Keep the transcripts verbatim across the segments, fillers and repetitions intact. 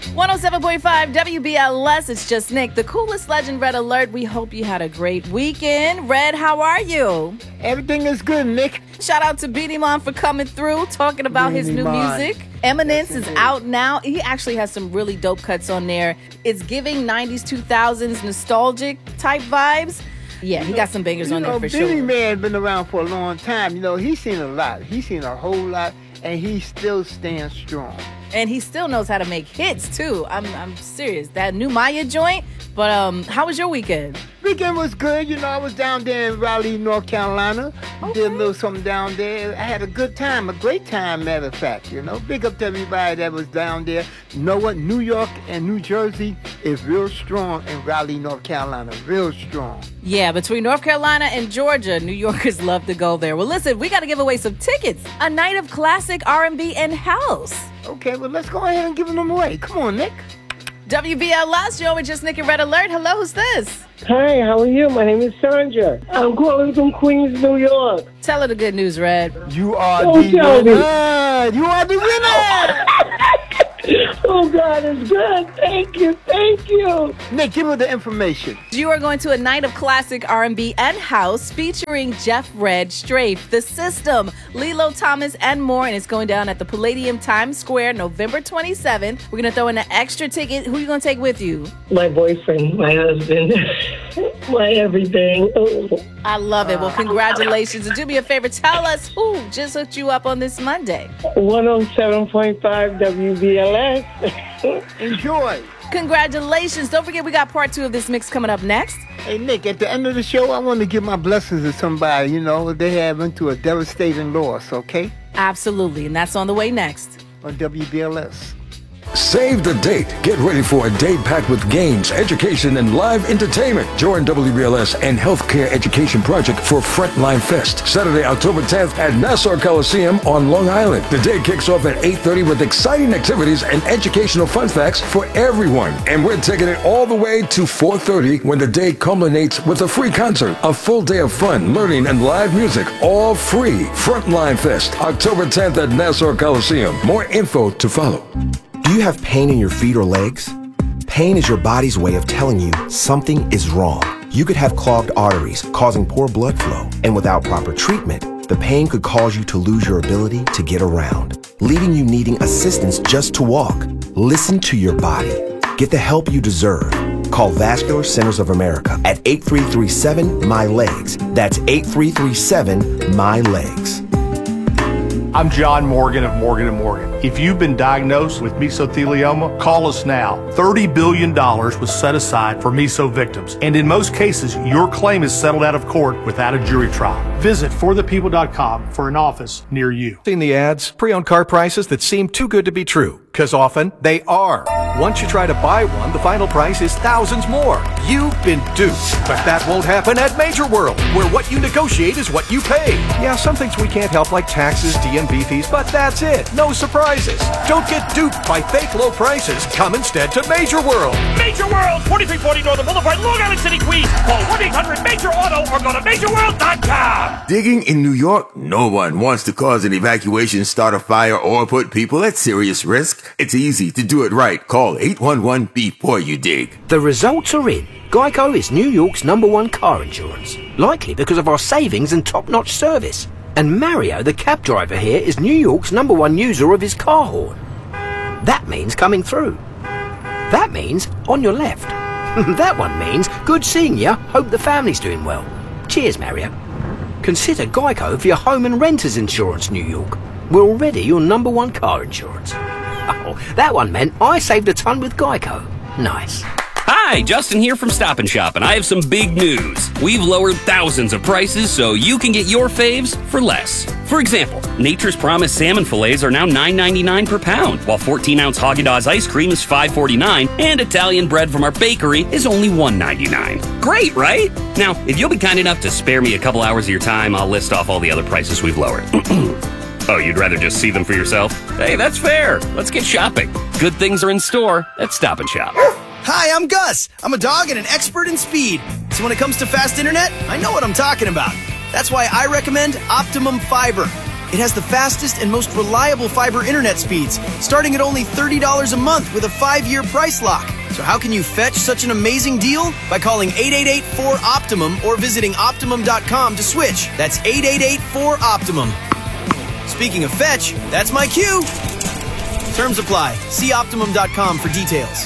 one oh seven point five W B L S, it's just Nick, the coolest legend, Red Alert. We hope you had a great weekend. Red, how are you? Everything is good, Nick. Shout out to Beanie Man for coming through, talking about his new Man. music. Eminence Yes, is indeed. out now. He actually has some really dope cuts on there. It's giving nineties, two thousands nostalgic type vibes. Yeah, he got some bangers You on know, there for Beanie sure. Man been around for a long time. You know, he's seen a lot. He's seen a whole lot, and he still stands strong. And he still knows how to make hits too. I'm I'm serious. That new Maya joint. But um, how was your weekend? Weekend was good. You know, I was down there in Raleigh, North Carolina. Okay. Did a little something down there. I had a good time, a great time, matter of fact. You know, big up to everybody that was down there. You know what? New York and New Jersey is real strong in Raleigh, North Carolina. Real strong. Yeah, between North Carolina and Georgia, New Yorkers love to go there. Well, listen, we got to give away some tickets. A night of classic R and B and house. Okay, well, let's go ahead and give them away. Come on, Nick. W B L S, you're with just Nick and Red Alert. Hello, who's this? Hi, how are you? My name is Sandra. I'm calling from Queens, New York. Tell her the good news, Red. You are Oh, the Shelby. winner. You are the winner. Oh, God is good. Thank you. Thank you. Nick, give her the information. You are going to a night of classic R and B and house featuring Jeff Red, Strafe, The System, Lilo Thomas, and more. And it's going down at the Palladium Times Square, November twenty-seventh. We're going to throw in an extra ticket. Who are you going to take with you? My boyfriend, my husband, my everything. Oh. I love it. Well, congratulations. And do me a favor, tell us who just hooked you up on this Monday. one oh seven point five W B L S. Enjoy. Congratulations. Don't forget we got part two of this mix coming up next. Hey, Nick, at the end of the show, I want to give my blessings to somebody, you know, they have into a devastating loss, okay? Absolutely. And that's on the way next. On W B L S. Save the date. Get ready for a day packed with games, education, and live entertainment. Join W B L S and Healthcare Education Project for Frontline Fest, Saturday, October tenth at Nassau Coliseum on Long Island. The day kicks off at eight thirty with exciting activities and educational fun facts for everyone. And we're taking it all the way to four thirty when the day culminates with a free concert, a full day of fun, learning, and live music, all free. Frontline Fest, October tenth at Nassau Coliseum. More info to follow. Do you have pain in your feet or legs? Pain is your body's way of telling you something is wrong. You could have clogged arteries causing poor blood flow, and without proper treatment, the pain could cause you to lose your ability to get around, leaving you needing assistance just to walk. Listen to your body. Get the help you deserve. Call Vascular Centers of America at eight three three seven, M Y legs. That's eight three three seven, M Y legs. I'm John Morgan of Morgan and Morgan. If you've been diagnosed with mesothelioma, call us now. thirty billion dollars was set aside for meso victims, and in most cases, your claim is settled out of court without a jury trial. Visit for the people dot com for an office near you. Seen the ads? Pre-owned car prices that seem too good to be true. Because often, they are. Once you try to buy one, the final price is thousands more. You've been duped. But that won't happen at Major World, where what you negotiate is what you pay. Yeah, some things we can't help, like taxes, D M V fees, but that's it. No surprises. Don't get duped by fake low prices. Come instead to Major World. Major World, forty-three forty Northern Boulevard, Long Island City, Queens. Call one eight hundred major auto or go to major world dot com. Digging in New York? No one wants to cause an evacuation, start a fire, or put people at serious risk. It's easy to do it right. Call eight one one before you dig. The results are in. Geico is New York's number one car insurance. Likely because of our savings and top-notch service. And Mario, the cab driver here, is New York's number one user of his car horn. That means coming through. That means on your left. That one means good seeing you. Hope the family's doing well. Cheers, Mario. Consider Geico for your home and renters insurance, New York. We're already your number one car insurance. Oh, that one meant I saved a ton with Geico. Nice. Hi, Justin here from Stop and Shop, and I have some big news. We've lowered thousands of prices so you can get your faves for less. For example, Nature's Promise salmon fillets are now nine ninety-nine per pound, while fourteen ounce Haagen-Dazs ice cream is five forty-nine, and Italian bread from our bakery is only one ninety-nine. Great, right? Now, if you'll be kind enough to spare me a couple hours of your time, I'll list off all the other prices we've lowered. Oh, you'd rather just see them for yourself? Hey, that's fair. Let's get shopping. Good things are in store at Stop and Shop. Hi, I'm Gus. I'm a dog and an expert in speed. So when it comes to fast internet, I know what I'm talking about. That's why I recommend Optimum Fiber. It has the fastest and most reliable fiber internet speeds, starting at only thirty dollars a month with a five-year price lock. So how can you fetch such an amazing deal? By calling eight eight eight, four, Optimum or visiting Optimum dot com to switch. That's eight eight eight, four, Optimum. Speaking of fetch, that's my cue. Terms apply. See Optimum dot com for details.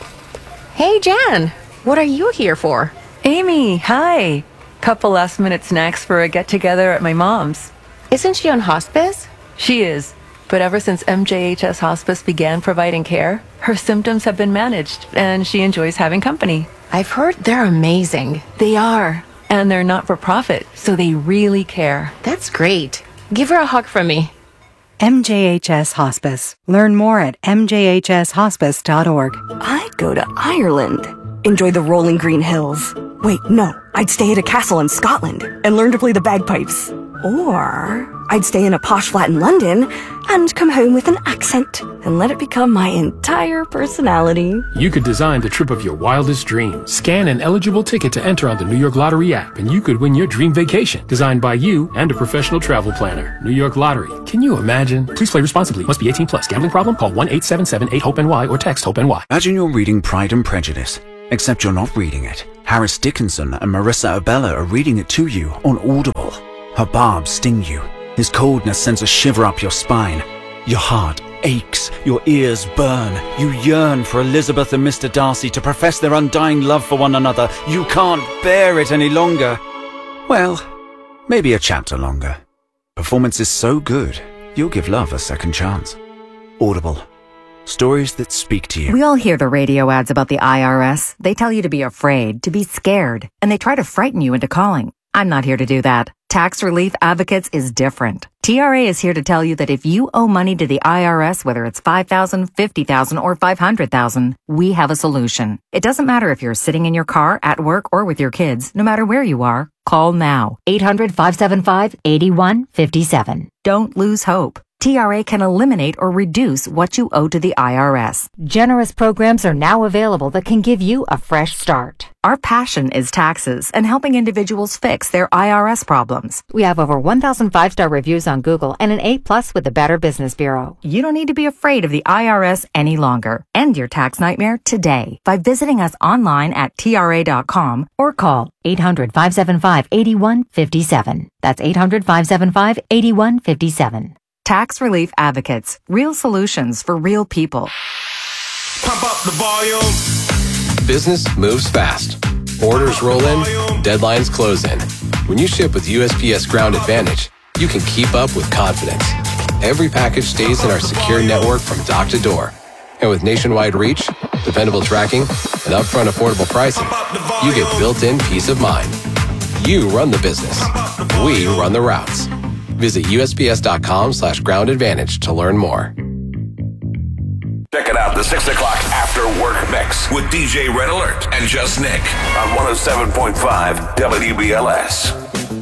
Hey, Jan. What are you here for? Amy, hi. Couple last minute snacks for a get-together at my mom's. Isn't she on hospice? She is. But ever since M J H S Hospice began providing care, her symptoms have been managed, and she enjoys having company. I've heard they're amazing. They are. And they're not for profit, so they really care. That's great. Give her a hug from me. M J H S Hospice. Learn more at m j h s hospice dot org. I'd go to Ireland. Enjoy the rolling green hills. Wait, no. I'd stay at a castle in Scotland and learn to play the bagpipes. Or I'd stay in a posh flat in London and come home with an accent and let it become my entire personality. You could design the trip of your wildest dreams. Scan an eligible ticket to enter on the New York Lottery app, and you could win your dream vacation, designed by you and a professional travel planner. New York Lottery. Can you imagine? Please play responsibly. Must be eighteen plus. Gambling problem? Call one eight seven seven eight hope N Y or text HOPE-N Y. Imagine you're reading Pride and Prejudice, except you're not reading it. Harris Dickinson and Marissa Abella are reading it to you on Audible. Her barbs sting you. His coldness sends a shiver up your spine. Your heart aches. Your ears burn. You yearn for Elizabeth and Mister Darcy to profess their undying love for one another. You can't bear it any longer. Well, maybe a chapter longer. Performance is so good, you'll give love a second chance. Audible. Stories that speak to you. We all hear the radio ads about the I R S. They tell you to be afraid, to be scared, and they try to frighten you into calling. I'm not here to do that. Tax Relief Advocates is different. T R A is here to tell you that if you owe money to the I R S, whether it's five thousand dollars, fifty thousand dollars, or five hundred thousand dollars, we have a solution. It doesn't matter if you're sitting in your car, at work, or with your kids. No matter where you are, call now. eight hundred, five seven five, eight one five seven. Don't lose hope. T R A can eliminate or reduce what you owe to the I R S. Generous programs are now available that can give you a fresh start. Our passion is taxes and helping individuals fix their I R S problems. We have over one thousand five-star reviews on Google and an A plus with the Better Business Bureau. You don't need to be afraid of the I R S any longer. End your tax nightmare today by visiting us online at T R A dot com or call eight hundred, five seven five, eight one five seven. That's eight hundred, five seven five, eight one five seven. Tax Relief Advocates. Real solutions for real people. Pump up the volume. Business moves fast. Orders roll in, deadlines close in. When you ship with U S P S Ground Advantage, you can keep up with confidence. Every package stays in our secure network from dock to door. And with nationwide reach, dependable tracking, and upfront affordable pricing, you get built-in peace of mind. You run the business. We run the routes. Visit U S P S dot com slash ground advantage to learn more. Check it out, the six o'clock After Work Mix with D J Red Alert and Just Nick on one oh seven point five W B L S.